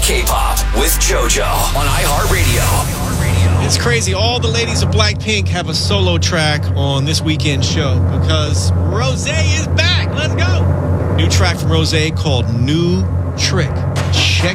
K-pop with JoJo on iHeartRadio. It's crazy. All the ladies of Blackpink have a solo track on this weekend show because Rosé is back. Let's go. New track from Rosé called New Trick. Check